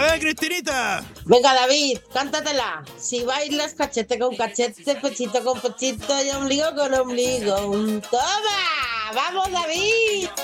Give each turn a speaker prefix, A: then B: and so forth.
A: ver, Cristinita.
B: Venga, David, cántatela. Si bailas cachete con cachete, pechito con pechito y ombligo con ombligo. ¡Toma! ¡Vamos, David!